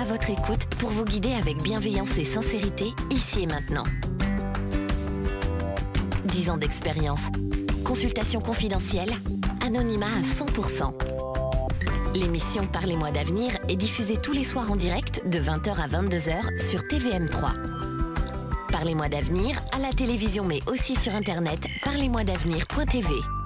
votre écoute pour vous guider avec bienveillance et sincérité, ici et maintenant. 10 ans d'expérience. Consultation confidentielle. Anonymat à 100%. L'émission Parlez-moi d'avenir est diffusée tous les soirs en direct de 20h à 22h sur TVM3. Parlez-moi d'avenir à la télévision mais aussi sur internet parlez-moi d'avenir.tv.